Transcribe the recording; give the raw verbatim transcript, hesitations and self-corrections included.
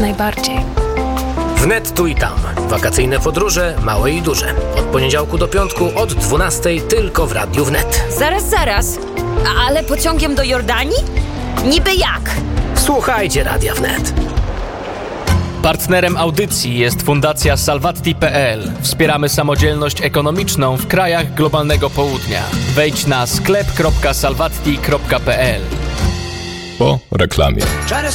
najbardziej. Wnet tu i tam. Wakacyjne podróże, małe i duże. Od poniedziałku do piątku od dwunastej tylko w Radiu Wnet. Zaraz, zaraz. Ale pociągiem do Jordanii? Niby jak? Słuchajcie Radia Wnet. Partnerem audycji jest Fundacja Salvatti kropka pe el. Wspieramy samodzielność ekonomiczną w krajach globalnego południa. Wejdź na sklep kropka salvatti kropka pe el. Po reklamie.